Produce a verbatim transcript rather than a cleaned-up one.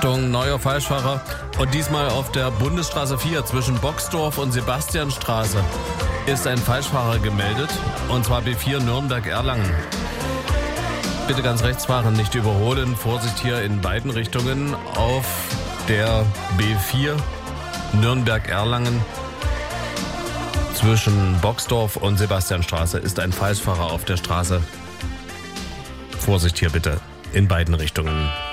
Achtung, neuer Falschfahrer. Und diesmal auf der Bundesstraße vier zwischen Boxdorf und Sebastianstraße ist ein Falschfahrer gemeldet. Und zwar B vier Nürnberg-Erlangen. Bitte ganz rechts fahren, nicht überholen. Vorsicht hier in beiden Richtungen. Auf der B vier Nürnberg-Erlangen zwischen Boxdorf und Sebastianstraße ist ein Falschfahrer auf der Straße. Vorsicht hier bitte in beiden Richtungen.